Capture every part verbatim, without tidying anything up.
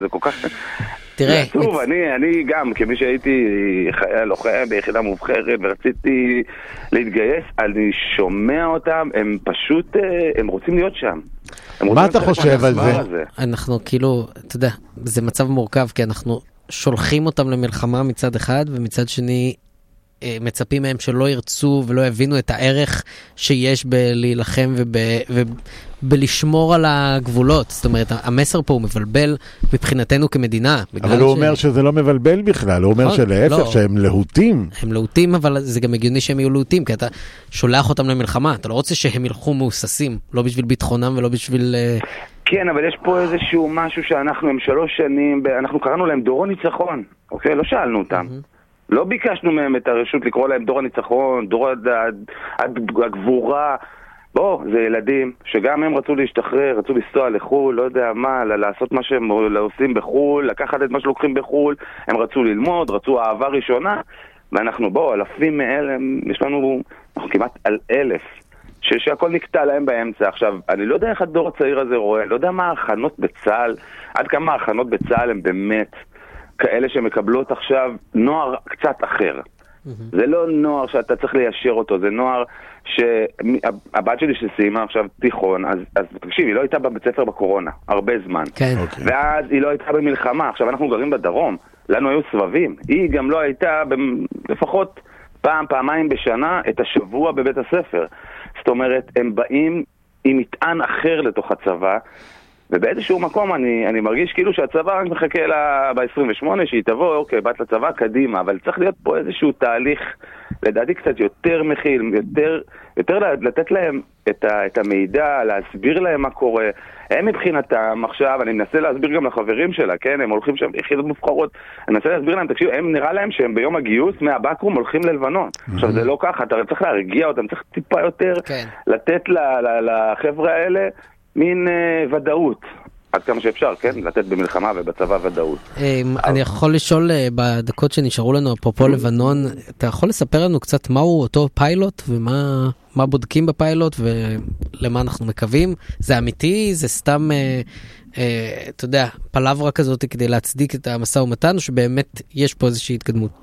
זה כל כך... תראה... טוב, אני, אני גם, כמי שהייתי חייל לוחם ביחידה מובחרת ורציתי להתגייס, אני שומע אותם, הם פשוט, הם רוצים להיות שם. מה אתה חושב על זה? אנחנו כאילו, אתה יודע, זה מצב מורכב, כי אנחנו שולחים אותם למלחמה מצד אחד, ומצד שני מצפים מהם שלא ירצו ולא יבינו את הערך שיש בלהילחם ובלשמור על הגבולות. זאת אומרת, המסר פה הוא מבלבל מבחינתנו כמדינה. אבל הוא אומר שזה לא מבלבל בכלל, הוא אומר שלהפך, שהם להוטים. הם להוטים, אבל זה גם הגיוני שהם יהיו להוטים, כי אתה שולח אותם למלחמה, אתה לא רוצה שהם ילכו מאוססים, לא בשביל ביטחונם ולא בשביל... כן, אבל יש פה איזשהו משהו שאנחנו עם שלוש שנים, אנחנו קראנו להם דור הניצחון, אוקיי? לא שאלנו אותם. לא ביקשנו מהם את הרשות לקרוא להם דור הניצחון, דור הגבורה. בוא, זה ילדים שגם הם רצו להשתחרר, רצו לנסוע לחול, לא יודע מה, לעשות מה שהם עושים בחול, לקחת את מה שלוקחים בחול, הם רצו ללמוד, רצו אהבה ראשונה, ואנחנו, בוא, אלפים מאלה, יש לנו, אנחנו כמעט על אלף, שהכל נקטע להם באמצע. עכשיו, אני לא יודע איך הדור הצעיר הזה רואה, לא יודע מה ההכנות בצה"ל, עד כמה ההכנות בצה"ל הם באמת כאלה שמקבלות עכשיו נוער קצת אחר. זה לא נוער שאתה צריך ליישר אותו, זה נוער שהבת שלי שסיימה עכשיו תיכון, אז, אז תקשיב, היא לא הייתה בבית ספר בקורונה, הרבה זמן. כן. ואז היא לא הייתה במלחמה, עכשיו אנחנו גרים בדרום, לנו היו סבבים, היא גם לא הייתה לפחות פעם, פעמיים בשנה את השבוע בבית הספר. זאת אומרת, הם באים עם מטען אחר לתוך הצבא, ובאיזשהו מקום אני, אני מרגיש כאילו שהצבא רק מחכה לה ב-עשרים ושמונה שהיא תבוא, אוקיי, בת לצבא, קדימה, אבל צריך להיות פה איזשהו תהליך, לדעתי קצת יותר מכיל, יותר, יותר לתת להם את, ה, את המידע, להסביר להם מה קורה. הם מבחינתם עכשיו, אני מנסה להסביר גם לחברים שלה, כן, הם הולכים שם יחידות מובחרות, אני מנסה להסביר להם, תקשיב, הם נראה להם שהם ביום הגיוס מהבקרום הולכים ללבנון. עכשיו זה לא ככה, אתה צריך להרגיע אותם, צריך טיפה יותר לתת לחבר'ה האלה מין uh, ודאות, עד כמה שאפשר, כן? לתת במלחמה ובצבא ודאות. אני יכול לשאול בדקות שנשארו לנו, אפרופו לבנון, אתה יכול לספר לנו קצת מהו אותו פיילוט, ומה מה בודקים בפיילוט, ולמה אנחנו מקווים? זה אמיתי? זה סתם, אה, אה, אתה יודע, פלברה כזאת כדי להצדיק את המשא ומתן, או שבאמת יש פה איזושהי התקדמות?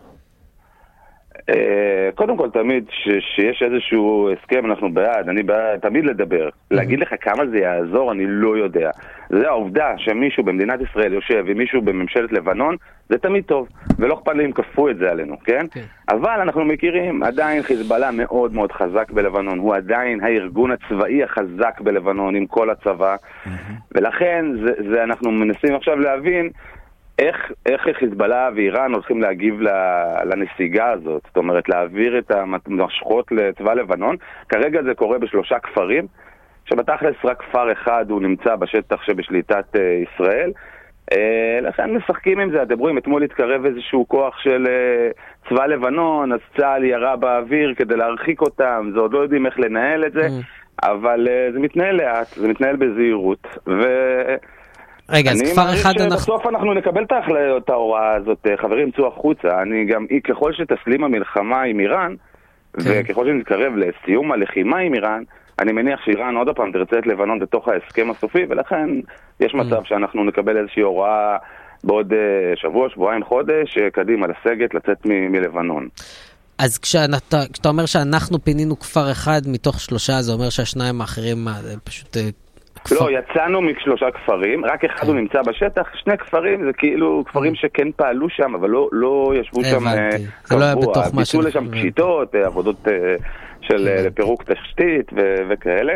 קודם כל, תמיד שיש איזשהו הסכם, אנחנו בעד, אני בעד תמיד לדבר. להגיד לך כמה זה יעזור, אני לא יודע. זה העובדה שמישהו במדינת ישראל יושב ומישהו בממשלת לבנון, זה תמיד טוב, ולא אכפת לי אם כפו את זה עלינו, כן? אבל אנחנו מכירים, עדיין חיזבאללה מאוד מאוד חזק בלבנון, הוא עדיין הארגון הצבאי החזק בלבנון עם כל הצבא, ולכן זה אנחנו מנסים עכשיו להבין איך, איך חיזבאללה ואיראן הולכים להגיב לנסיגה הזאת, זאת אומרת להעביר את המשכות לצבא לבנון. כרגע זה קורה בשלושה כפרים, שבתכלס רק כפר אחד הוא נמצא בשטח שבשליטת uh, ישראל, uh, לכן משחקים עם זה, הדברואים, אתמול התקרב איזשהו כוח של uh, צבא לבנון, אז צה"ל ירה באוויר כדי להרחיק אותם, זה עוד לא יודעים איך לנהל את זה, mm. אבל uh, זה מתנהל לאט, זה מתנהל בזהירות, ו... רגע, אז כפר אחד אנחנו... בסוף אנחנו נקבל את ההוראה הזאת, חברים, צאו החוצה. אני גם, ככל שתסלים המלחמה עם איראן, וככל שנתקרב לסיום הלחימה עם איראן, אני מניח שאיראן עוד הפעם תרצה את לבנון בתוך ההסכם הסופי, ולכן יש מצב שאנחנו נקבל איזושהי הוראה בעוד שבוע, שבועיים, חודש, קדימה לסגת, לצאת מלבנון. אז כשאתה, כשאתה אומר שאנחנו פינינו כפר אחד מתוך שלושה, זה אומר שהשניים האחרים פשוט... לא, יצאנו משלושה כפרים, רק אחד הוא נמצא בשטח, שני כפרים זה כאילו כפרים שכן פעלו שם, אבל לא ישבו שם קבוע, ביצעו לשם פשיטות, עבודות של פירוק תשתית וכאלה.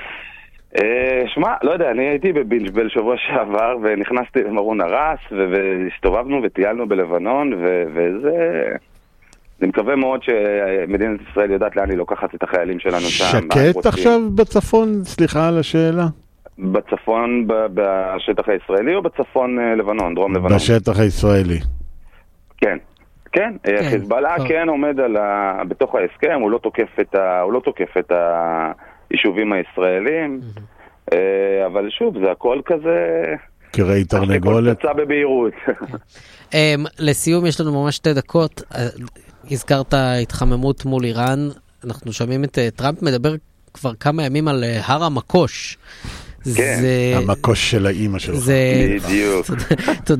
שמע, לא יודע, אני הייתי בבינג'בל שבוע שעבר, ונכנסתי למרון הרס, והסתובבנו וטיילנו בלבנון, וזה... אני מקווה מאוד שמדינת ישראל יודעת לאן היא לוקחת את החיילים שלנו שם. שקט עכשיו בצפון? סליחה על השאלה. בצפון, בשטח הישראלי או בצפון לבנון, דרום לבנון? בשטח הישראלי. כן, כן. חיזבאללה כן עומד בתוך ההסכם, הוא לא תוקף את ה, הוא לא תוקף את היישובים הישראלים, אבל שוב, זה הכל כזה... קראי תרנגולת. יצא בבהירות. לסיום, יש לנו ממש שתי דקות. הזכרת התחממות מול איראן. אנחנו שומעים את טראמפ מדבר כבר כמה ימים על הר המקוש. המקוש של האימא שלך. בדיוק.